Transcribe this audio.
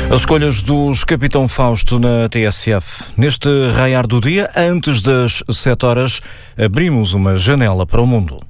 As escolhas dos Capitão Fausto na TSF. Neste raiar do dia, antes das 7 horas, abrimos uma janela para o mundo.